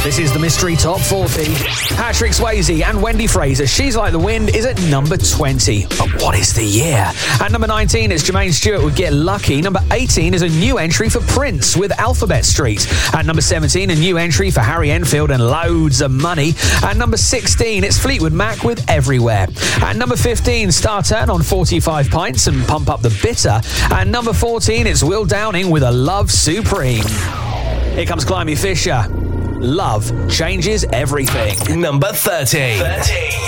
This is the Mystery Top 40. Patrick Swayze and Wendy Fraser, She's Like the Wind, is at number 20. But what is the year? At number 19, it's Jermaine Stewart with Get Lucky. Number 18 is a new entry for Prince with Alphabet Street. At number 17, a new entry for Harry Enfield and Loads of Money. At number 16, it's Fleetwood Mac with Everywhere. At number 15, Star Turn on 45 Pints and Pump Up the Bitter. At number 14, it's Will Downing with A Love Supreme. Here comes Climby Fisher. Love changes everything. Number 30.